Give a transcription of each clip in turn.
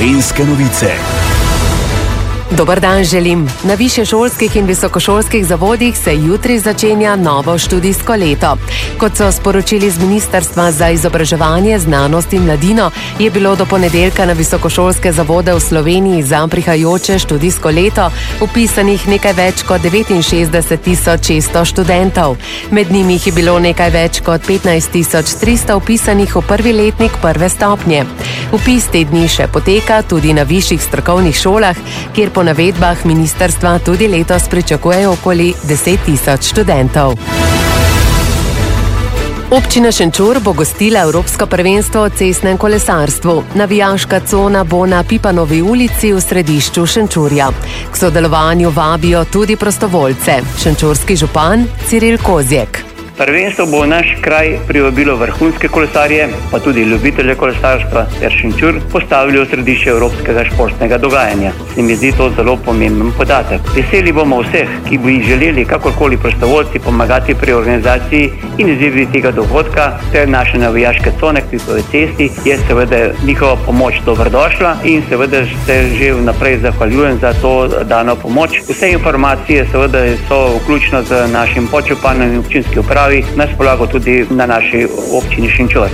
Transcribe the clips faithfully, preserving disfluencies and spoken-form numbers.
Slovenske novice. Dober dan želim. Na višješolskih in visokošolskih zavodih se jutri začenja novo študijsko leto. Kot so sporočili z Ministrstva za izobraževanje, znanost in mladino, je bilo do ponedeljka na visokošolske zavode v Sloveniji za prihajajoče študijsko leto vpisanih nekaj več kot devetinšestdeset tisoč šeststo študentov. Med njimi jih je bilo nekaj več kot petnajst tisoč tristo vpisanih v prvi letnik prve stopnje. Vpis te dni še poteka tudi na višjih strokovnih šolah, kjer po navedbah ministrstva tudi letos pričakujejo okoli deset tisoč študentov. Občina Šenčur bo gostila Evropsko prvenstvo v cestnem kolesarstvu. Navijaška cona bo na Pipanovi ulici v središču Šenčurja. K sodelovanju vabijo tudi prostovoljce. Šenčurski župan Ciril Kozjek. Prvenstvo bo v naš kraj privabilo vrhunske kolesarje, pa tudi ljubitelje kolesarstva ter Šenčur postavili v središče evropskega športnega dogajanja. Se mi zdi to zelo pomemben podatek. Veseli bomo vseh, ki bi želeli kakorkoli prostovoljci pomagati pri organizaciji in izvedbi tega dogodka, ter naše navijaške cone k Pipovi cesti je seveda njihova pomoč dobrodošla in seveda se že vnaprej zahvaljujem za to dano pomoč. Vse informacije seveda so vključno z našim podžupanom in občinski upravi na razpolago tudi na naši občini Šenčur.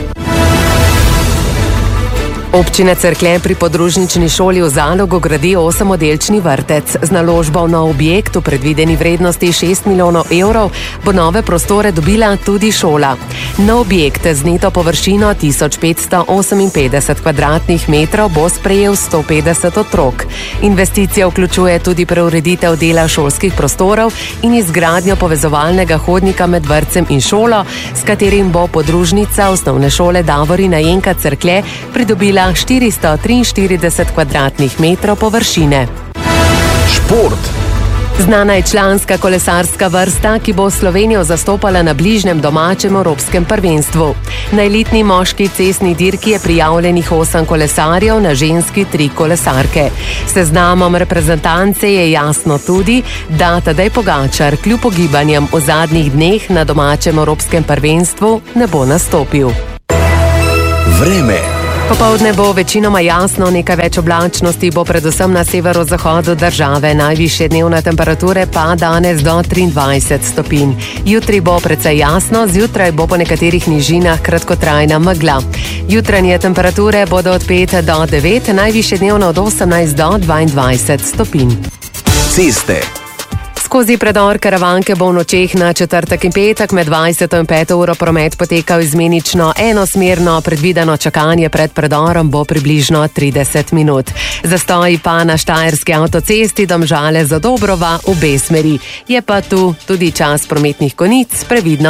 Občina Cerklje pri podružnični šoli v Zalogu gradi osemoddelčni vrtec. Z naložbo na objekt v predvideni vrednosti šest milijonov evrov bo nove prostore dobila tudi šola. Na objekt z neto površino tisoč petsto oseminpetdeset kvadratnih metrov bo sprejel sto petdeset otrok. Investicija vključuje tudi preureditev dela šolskih prostorov in izgradnjo povezovalnega hodnika med vrtcem in šolo, s katerim bo podružnica osnovne šole Davorina Jenka Cerklje pridobila štiristo triinštirideset kvadratnih metrov površine. Šport. Znana je članska kolesarska vrsta, ki bo Slovenijo zastopala na bližnjem domačem evropskem prvenstvu. Na elitni moški cestni dirki je prijavljenih osem kolesarjev, na ženski tri kolesarke. Seznamom reprezentance je jasno tudi, da Tadej Pogačar kljub ugibanjem v zadnjih dneh na domačem evropskem prvenstvu ne bo nastopil. Vreme. Popoldne bo večinoma jasno, nekaj več oblačnosti bo predvsem na severozahodu države. Najvišje dnevne temperature pa danes do triindvajset stopinj. Jutri bo precej jasno, zjutraj bo po nekaterih nižinah kratkotrajna megla. Jutranje temperature bodo od pet do devet, najvišje dnevno od osemnajst do dvaindvajset stopinj. Ceste. Skozi predor Karavanke bo v nočeh na četrtek in petek med dvajseto in peto uro promet potekal izmenično enosmerno, predvideno čakanje pred predorom bo približno trideset minut. Zastoji pa na štajerski avtocesti Domžale-Zadobrova v obe smeri. Je pa tu tudi čas prometnih konic, previdno